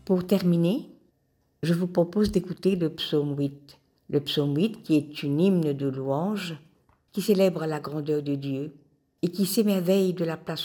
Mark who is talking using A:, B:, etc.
A: Pour terminer, je vous propose d'écouter le psaume 8. Le psaume 8 qui est une hymne de louange qui célèbre la grandeur de Dieu et qui s'émerveille de la place